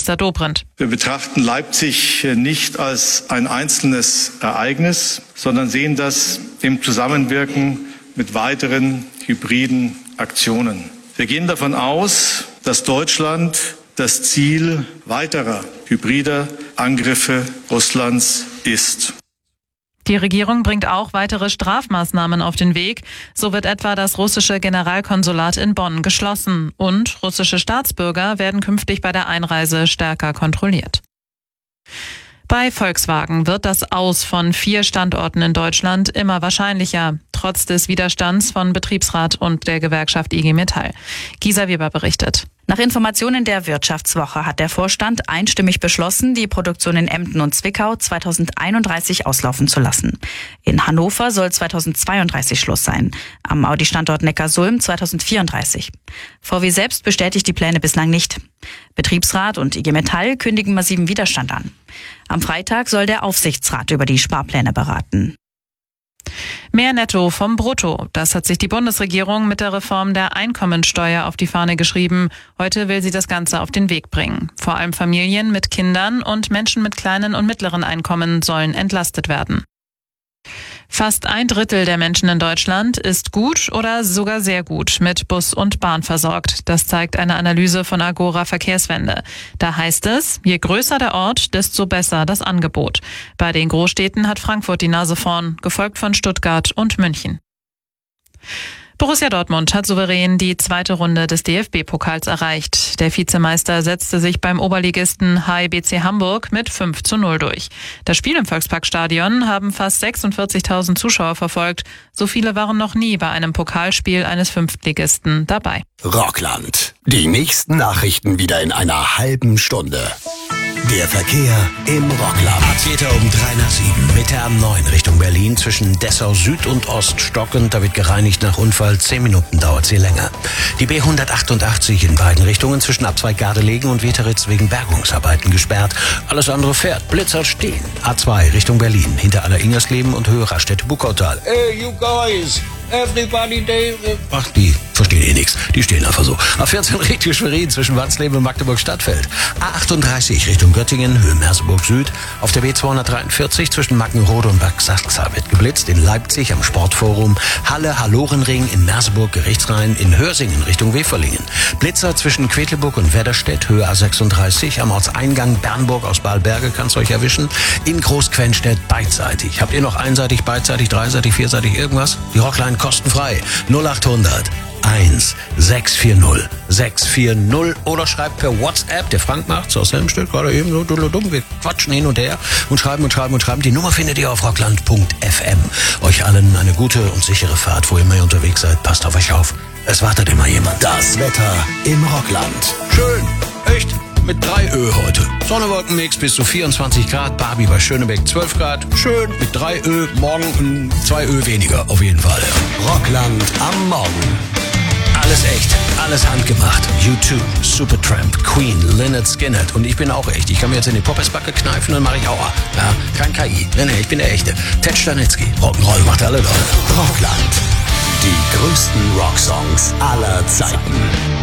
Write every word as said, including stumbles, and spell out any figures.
Bundesaußenminister Dobrindt. Wir betrachten Leipzig nicht als ein einzelnes Ereignis, sondern sehen das im Zusammenwirken mit weiteren hybriden Aktionen. Wir gehen davon aus, dass Deutschland das Ziel weiterer hybrider Angriffe Russlands ist. Die Regierung bringt auch weitere Strafmaßnahmen auf den Weg. So wird etwa das russische Generalkonsulat in Bonn geschlossen und russische Staatsbürger werden künftig bei der Einreise stärker kontrolliert. Bei Volkswagen wird das Aus von vier Standorten in Deutschland immer wahrscheinlicher, trotz des Widerstands von Betriebsrat und der Gewerkschaft I G Metall. Gisa Weber berichtet. Nach Informationen der Wirtschaftswoche hat der Vorstand einstimmig beschlossen, die Produktion in Emden und Zwickau zweitausendeinunddreißig auslaufen zu lassen. In Hannover soll zweitausendzweiunddreißig Schluss sein, am Audi-Standort Neckarsulm zweitausendvierunddreißig. V W selbst bestätigt die Pläne bislang nicht. Betriebsrat und I G Metall kündigen massiven Widerstand an. Am Freitag soll der Aufsichtsrat über die Sparpläne beraten. Mehr Netto vom Brutto. Das hat sich die Bundesregierung mit der Reform der Einkommensteuer auf die Fahne geschrieben. Heute will sie das Ganze auf den Weg bringen. Vor allem Familien mit Kindern und Menschen mit kleinen und mittleren Einkommen sollen entlastet werden. Fast ein Drittel der Menschen in Deutschland ist gut oder sogar sehr gut mit Bus und Bahn versorgt. Das zeigt eine Analyse von Agora Verkehrswende. Da heißt es, je größer der Ort, desto besser das Angebot. Bei den Großstädten hat Frankfurt die Nase vorn, gefolgt von Stuttgart und München. Borussia Dortmund hat souverän die zweite Runde des D F B-Pokals erreicht. Der Vizemeister setzte sich beim Oberligisten H I B C Hamburg mit fünf zu null durch. Das Spiel im Volksparkstadion haben fast sechsundvierzigtausend Zuschauer verfolgt. So viele waren noch nie bei einem Pokalspiel eines Fünftligisten dabei. Rockland. Die nächsten Nachrichten wieder in einer halben Stunde. Der Verkehr im Rockland. A T um drei nach sieben mit der A neun Richtung Berlin zwischen Dessau Süd und Ost stockend. Da wird gereinigt nach Unfall. Zehn Minuten dauert sie länger. Die B hundertachtundachtzig in beiden Richtungen zwischen Abzweig Gardelegen und Weteritz wegen Bergungsarbeiten gesperrt. Alles andere fährt. Blitzer stehen. A zwei Richtung Berlin hinter Aller-Ingersleben und Höhe Raststätte-Buckautal. Hey, you guys. Everybody day. Ach, die verstehen eh nichts. Die stehen einfach so. A vierzehn Richtung Schwerin zwischen Wansleben und Magdeburg-Stadtfeld. A achtunddreißig Richtung Göttingen, Höhe Merseburg Süd. Auf der B zweihundertdreiundvierzig zwischen Mackenrode und Bad Sachsa wird geblitzt. In Leipzig am Sportforum. Halle-Hallorenring in Merseburg Gerichtsrhein. In Hörsingen Richtung Weferlingen. Blitzer zwischen Quedlinburg und Wedderstedt, Höhe A sechsunddreißig. Am Ortseingang Bernburg aus Balberge kann es euch erwischen. In Großquenstedt beidseitig. Habt ihr noch einseitig, beidseitig, dreiseitig, vierseitig irgendwas? Die Rockline kostenfrei. null achthundert eins sechs vier null sechs vier null oder schreibt per WhatsApp, der Frank macht's aus Helmstedt, gerade eben so dumm, wir quatschen hin und her und schreiben und schreiben und schreiben. Die Nummer findet ihr auf rockland punkt f m. Euch allen eine gute und sichere Fahrt, wo ihr immer unterwegs seid. Passt auf euch auf. Es wartet immer jemand. Das Wetter im Rockland. Schön, echt. Mit drei Ö heute. Sonne-Wolken-Mix bis zu vierundzwanzig Grad. Barbie bei Schönebeck zwölf Grad. Schön mit drei Ö. Morgen zwei Ö weniger auf jeden Fall. Rockland am Morgen. Alles echt, alles handgemacht. U zwei, Supertramp, Queen, Lynyrd Skynyrd und ich bin auch echt. Ich kann mir jetzt in die Poppesbacke kneifen und mache ich Aua. Ja, kein K I. Nee, nee, ich bin der Echte. Ted Stanitzky. Rock'n'Roll macht alle Leute. Rockland. Die größten Rocksongs aller Zeiten.